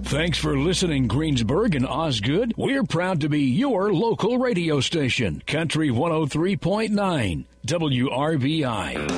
Thanks for listening, Greensburg and Osgood. We're proud to be your local radio station, Country 103.9 WRBI.